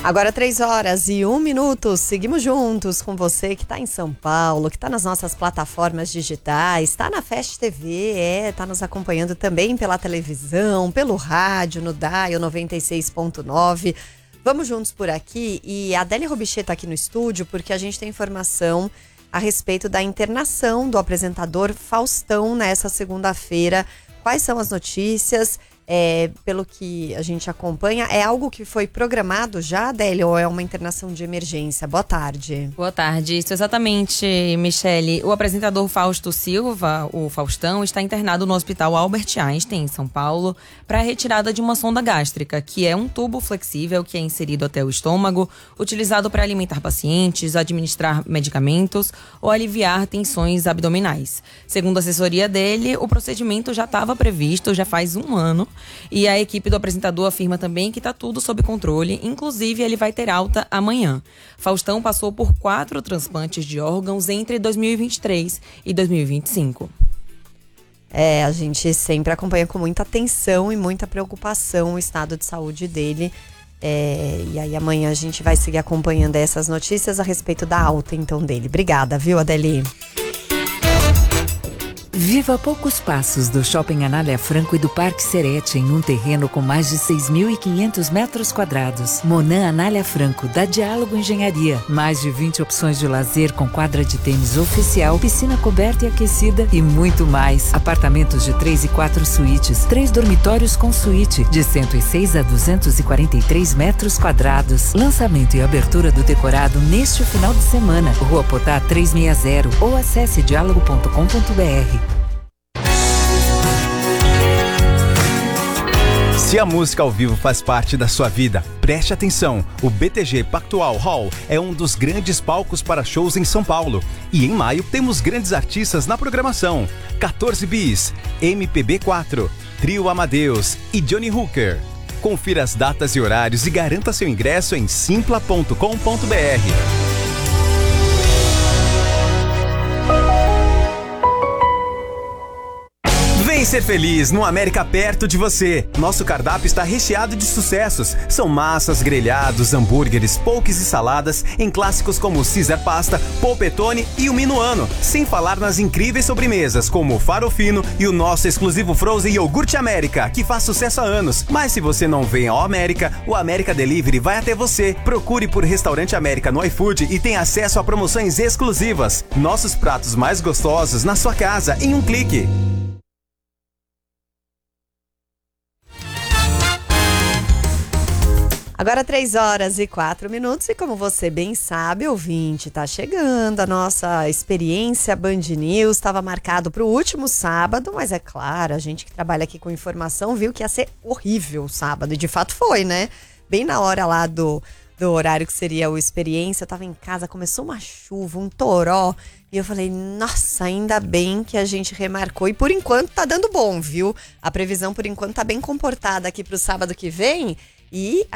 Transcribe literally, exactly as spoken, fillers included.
Agora três horas e um minuto, seguimos juntos com você que está em São Paulo, que está nas nossas plataformas digitais, está na Fast T V, é, está nos acompanhando também pela televisão, pelo rádio, no Dial noventa e seis ponto nove. Vamos juntos por aqui e a Adélia Robichê está aqui no estúdio porque a gente tem informação a respeito da internação do apresentador Faustão nessa segunda-feira. Quais são as notícias? É, pelo que a gente acompanha, é algo que foi programado já, Adélia, ou é uma internação de emergência? Boa tarde. Boa tarde, isso exatamente, Michele. O apresentador Fausto Silva, o Faustão, está internado no Hospital Albert Einstein, em São Paulo, para a retirada de uma sonda gástrica, que é um tubo flexível que é inserido até o estômago, utilizado para alimentar pacientes, administrar medicamentos ou aliviar tensões abdominais. Segundo a assessoria dele, o procedimento já estava previsto já faz um ano. E a equipe do apresentador afirma também que está tudo sob controle, inclusive ele vai ter alta amanhã. Faustão passou por quatro transplantes de órgãos entre dois mil e vinte e três e dois mil e vinte e cinco. É, a gente sempre acompanha com muita atenção e muita preocupação o estado de saúde dele. É, e aí amanhã a gente vai seguir acompanhando essas notícias a respeito da alta então dele. Obrigada, viu, Adeli? Viva a poucos passos do Shopping Anália Franco e do Parque Serete, em um terreno com mais de seis mil e quinhentos metros quadrados. Monan Anália Franco, da Diálogo Engenharia. Mais de vinte opções de lazer com quadra de tênis oficial, piscina coberta e aquecida e muito mais. Apartamentos de três e quatro suítes, três dormitórios com suíte, de cento e seis a duzentos e quarenta e três metros quadrados. Lançamento e abertura do decorado neste final de semana. Rua Potá trezentos e sessenta ou acesse diálogo ponto com ponto br. Se a música ao vivo faz parte da sua vida, preste atenção. O B T G Pactual Hall é um dos grandes palcos para shows em São Paulo. E em maio temos grandes artistas na programação. quatorze Bis, M P B quatro, Trio Amadeus e Johnny Hooker. Confira as datas e horários e garanta seu ingresso em simpla ponto com ponto br. Vem ser feliz no América perto de você. Nosso cardápio está recheado de sucessos. São massas, grelhados, hambúrgueres, pokés e saladas em clássicos como o Caesar Pasta, Polpettone e o Minuano. Sem falar nas incríveis sobremesas como o Farofino e o nosso exclusivo Frozen Iogurte América, que faz sucesso há anos. Mas se você não vem ao América, o América Delivery vai até você. Procure por Restaurante América no iFood e tenha acesso a promoções exclusivas. Nossos pratos mais gostosos na sua casa em um clique. Agora três horas e quatro minutos e como você bem sabe, ouvinte, tá chegando a nossa experiência Band News, estava marcado para o último sábado, mas é claro, a gente que trabalha aqui com informação viu que ia ser horrível o sábado e de fato foi, né? Bem na hora lá do, do horário que seria o experiência, eu tava em casa, começou uma chuva, um toró e eu falei, nossa, ainda bem que a gente remarcou e por enquanto tá dando bom, viu? A previsão por enquanto tá bem comportada aqui pro sábado que vem. E